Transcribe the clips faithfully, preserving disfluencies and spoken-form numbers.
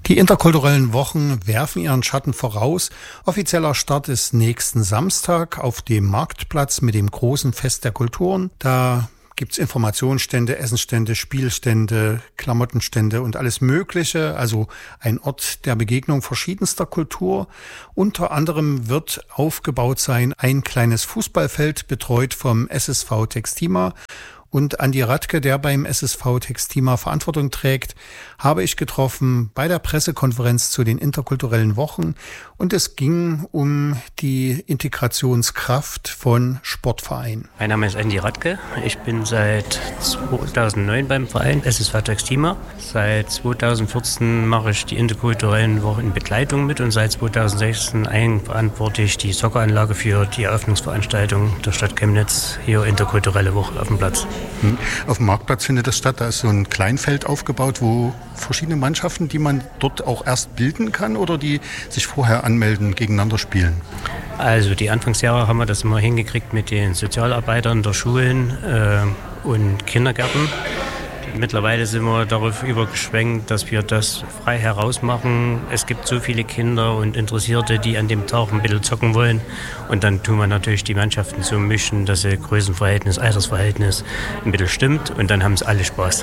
Die interkulturellen Wochen werfen ihren Schatten voraus. Offizieller Start ist nächsten Samstag auf dem Marktplatz mit dem großen Fest der Kulturen. Da gibt's Informationsstände, Essensstände, Spielstände, Klamottenstände und alles Mögliche. Also ein Ort der Begegnung verschiedenster Kultur. Unter anderem wird aufgebaut sein ein kleines Fußballfeld, betreut vom S S V Textima. Und Andi Radke, der beim S S V Textima Verantwortung trägt, habe ich getroffen bei der Pressekonferenz zu den interkulturellen Wochen. Und es ging um die Integrationskraft von Sportvereinen. Mein Name ist Andi Radke. Ich bin seit zweitausendneun beim Verein S S V Textima. Seit zweitausendvierzehn mache ich die interkulturellen Wochen in Begleitung mit und seit zweitausendsechzehn eigenverantworte ich die Socceranlage für die Eröffnungsveranstaltung der Stadt Chemnitz, hier interkulturelle Woche auf dem Platz. Auf dem Marktplatz findet das statt, da ist so ein Kleinfeld aufgebaut, wo verschiedene Mannschaften, die man dort auch erst bilden kann oder die sich vorher anmelden, gegeneinander spielen? Also die Anfangsjahre haben wir das immer hingekriegt mit den Sozialarbeitern der Schulen äh, und Kindergärten. Mittlerweile sind wir darauf übergeschwenkt, dass wir das frei herausmachen. Es gibt so viele Kinder und Interessierte, die an dem Tag ein bisschen zocken wollen. Und dann tun wir natürlich die Mannschaften so mischen, dass das Größenverhältnis, Altersverhältnis ein bisschen stimmt. Und dann haben es alle Spaß.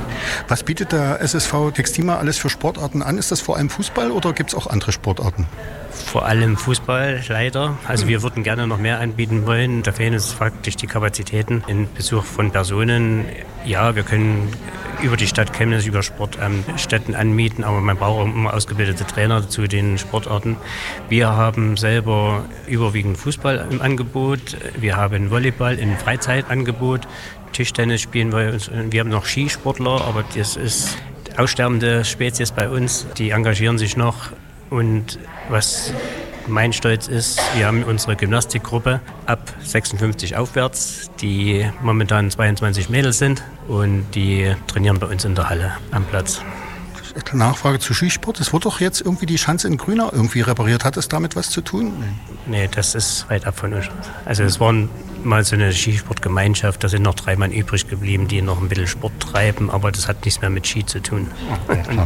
Was bietet der S S V Textima alles für Sportarten an? Ist das vor allem Fußball oder gibt es auch andere Sportarten? Vor allem Fußball, leider. Also wir würden gerne noch mehr anbieten wollen. Da fehlen uns faktisch die Kapazitäten. In Besuch von Personen, ja, wir können über die Stadt Chemnitz, über Sportstätten anmieten, aber man braucht auch immer ausgebildete Trainer zu den Sportarten. Wir haben selber überwiegend Fußball im Angebot. Wir haben Volleyball im Freizeitangebot. Tischtennis spielen wir. Wir haben noch Skisportler, aber das ist aussterbende Spezies bei uns. Die engagieren sich noch. Und was mein Stolz ist, wir haben unsere Gymnastikgruppe ab sechsundfünfzig aufwärts, die momentan zweiundzwanzig Mädels sind und die trainieren bei uns in der Halle am Platz. Nachfrage zu Skisport. Es wurde doch jetzt irgendwie die Schanze in Grünau irgendwie repariert. Hat es damit was zu tun? Nee, das ist weit ab von uns. Also es waren mal so eine Skisportgemeinschaft, da sind noch drei Mann übrig geblieben, die noch ein bisschen Sport treiben, aber das hat nichts mehr mit Ski zu tun. Okay, klar.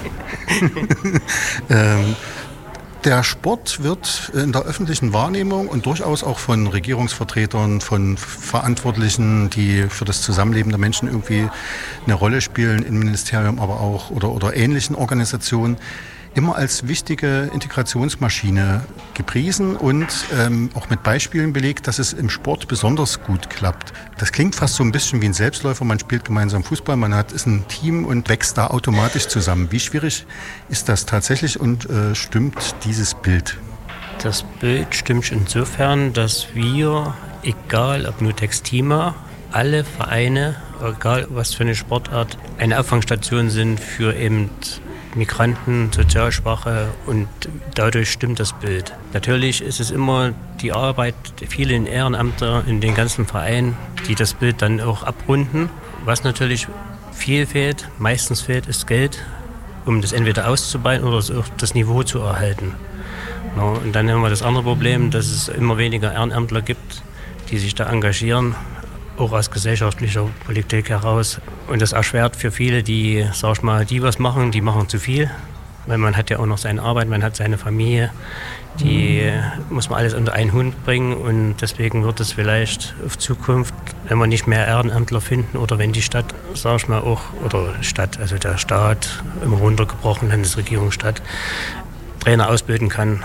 ähm, Der Sport wird in der öffentlichen Wahrnehmung und durchaus auch von Regierungsvertretern, von Verantwortlichen, die für das Zusammenleben der Menschen irgendwie eine Rolle spielen, im Ministerium aber auch oder, oder ähnlichen Organisationen, immer als wichtige Integrationsmaschine gepriesen und ähm, auch mit Beispielen belegt, dass es im Sport besonders gut klappt. Das klingt fast so ein bisschen wie ein Selbstläufer. Man spielt gemeinsam Fußball, man hat, ist ein Team und wächst da automatisch zusammen. Wie schwierig ist das tatsächlich und äh, stimmt dieses Bild? Das Bild stimmt insofern, dass wir, egal ob nur Textima, alle Vereine, egal was für eine Sportart, eine Auffangstation sind für eben Migranten, Sozialschwache und dadurch stimmt das Bild. Natürlich ist es immer die Arbeit vielen Ehrenamter in den ganzen Vereinen, die das Bild dann auch abrunden. Was natürlich viel fehlt, meistens fehlt, ist Geld, um das entweder auszubauen oder auch das Niveau zu erhalten. Und dann haben wir das andere Problem, dass es immer weniger Ehrenamtler gibt, die sich da engagieren, auch aus gesellschaftlicher Politik heraus. Und das erschwert für viele, die, sag ich mal, die was machen, die machen zu viel. Weil man hat ja auch noch seine Arbeit, man hat seine Familie. Die muss man alles unter einen Hut bringen. Und deswegen wird es vielleicht auf Zukunft, wenn wir nicht mehr Ehrenamtler finden oder wenn die Stadt, sag ich mal auch, oder Stadt, also der Staat, immer runtergebrochen, Landesregierungsstadt, Trainer ausbilden kann,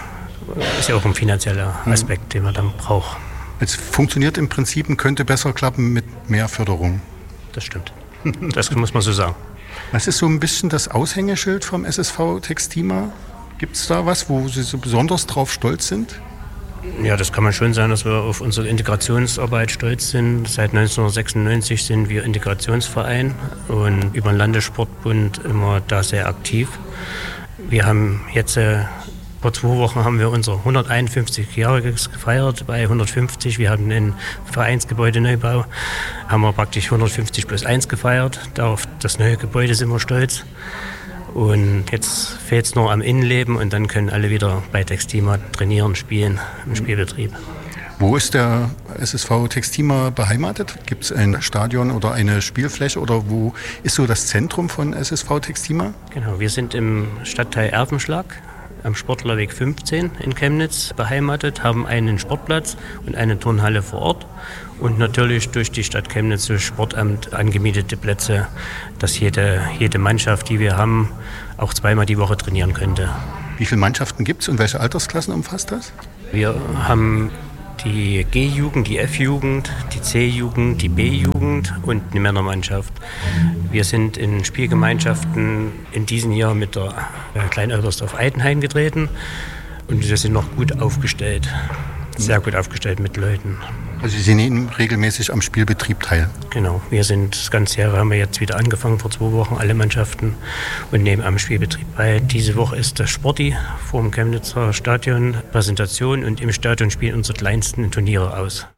ist ja auch ein finanzieller Aspekt, den man dann braucht. Es funktioniert im Prinzip und könnte besser klappen mit mehr Förderung. Das stimmt. Das muss man so sagen. Was ist so ein bisschen das Aushängeschild vom S S V Textima? Gibt es da was, wo Sie so besonders drauf stolz sind? Ja, das kann man schon sagen, dass wir auf unsere Integrationsarbeit stolz sind. Seit neunzehnhundertsechsundneunzig sind wir Integrationsverein und über den Landessportbund immer da sehr aktiv. Wir haben jetzt äh, vor zwei Wochen haben wir unser hunderteinundfünfzig-Jähriges gefeiert bei hundertfünfzig. Wir haben einen Vereinsgebäudeneubau, haben wir praktisch hundertfünfzig plus eins gefeiert. Auf das neue Gebäude sind wir stolz. Und jetzt fehlt es nur am Innenleben und dann können alle wieder bei Textima trainieren, spielen im Spielbetrieb. Wo ist der S S V Textima beheimatet? Gibt es ein Stadion oder eine Spielfläche oder wo ist so das Zentrum von S S V Textima? Genau, wir sind im Stadtteil Erfenschlag am Sportlerweg fünfzehn in Chemnitz beheimatet, haben einen Sportplatz und eine Turnhalle vor Ort und natürlich durch die Stadt Chemnitz, durch Sportamt angemietete Plätze, dass jede, jede Mannschaft, die wir haben, auch zweimal die Woche trainieren könnte. Wie viele Mannschaften gibt es und welche Altersklassen umfasst das? Wir haben die G-Jugend, die F-Jugend, die C-Jugend, die B-Jugend und eine Männermannschaft. Wir sind in Spielgemeinschaften in diesem Jahr mit der Klein-Oebersdorf Eidenhain getreten und wir sind noch gut aufgestellt, sehr gut aufgestellt mit Leuten. Also Sie nehmen regelmäßig am Spielbetrieb teil? Genau, wir sind das ganze Jahr, haben wir jetzt wieder angefangen, vor zwei Wochen, alle Mannschaften und nehmen am Spielbetrieb bei. Diese Woche ist das Sporti vor dem Chemnitzer Stadion, Präsentation und im Stadion spielen unsere kleinsten Turniere aus.